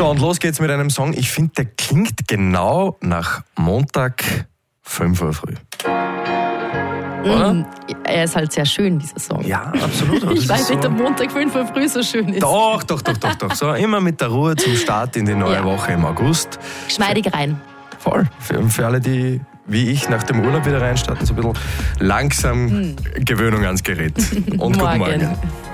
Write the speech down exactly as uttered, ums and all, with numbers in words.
So, und los geht's mit einem Song. Ich finde, der klingt genau nach Montag fünf Uhr früh. Oder? Mm, er ist halt sehr schön, dieser Song. Ja, absolut. Ich weiß nicht, ob Montag fünf Uhr früh so schön ist. Doch, doch, doch, doch, doch. So, immer mit der Ruhe zum Start in die neue Ja. Woche im August. Geschmeidig rein. Voll. Für, für alle, die wie ich nach dem Urlaub wieder reinstarten, so ein bisschen langsam Hm. Gewöhnung ans Gerät. Und guten Morgen. Morgen.